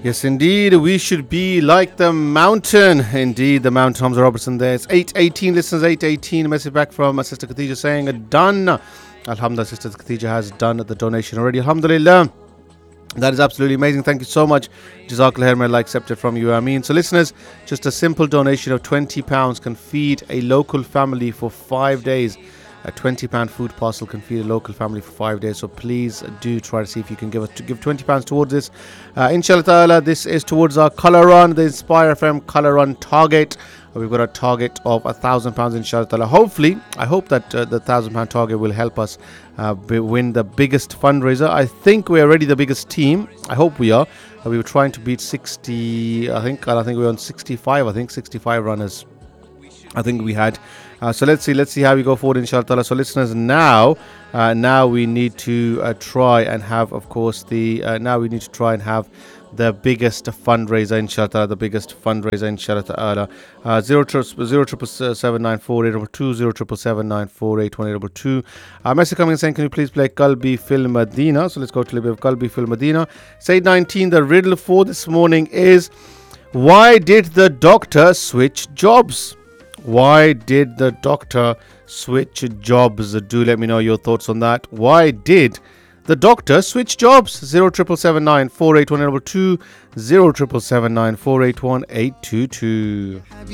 Yes, indeed, we should be like the mountain. Indeed, the mountain. Hamza Robertson there. It's 8:18, listeners, 8:18. A message back from Sister Khadija saying, done. Alhamdulillah, Sister Khadija has done the donation already. Alhamdulillah. That is absolutely amazing. Thank you so much. Jazakallah khair, may Allah accept it from you. Ameen. So, listeners, just a simple donation of £20 can feed a local family for 5 days. A £20 food parcel can feed a local family for 5 days. So please do try to see if you can give £20 towards this. Inshallah ta'ala, this is towards our colour run, the Inspire FM colour run target. We've got a target of £1,000, inshallah ta'ala. Hopefully, I hope that the £1,000 target will help us win the biggest fundraiser. I think we're already the biggest team. I hope we are. We were trying to beat 60, I think we're on 65, 65 runners. I think we had. So let's see how we go forward, inshallah ta'ala. So listeners, now we need to try and have, of course, the biggest fundraiser, inshallah ta'ala, the biggest fundraiser, inshallah ta'ala. 077794822, message coming saying, can you please play Kalbi Fil Madina? So let's go to a little bit of Kalbi Fil Madina. Say 19, the riddle for this morning is, why did the doctor switch jobs? Why did the doctor switch jobs? Do let me know your thoughts on that. Why did the doctor switch jobs? 07779481822, 07779481822.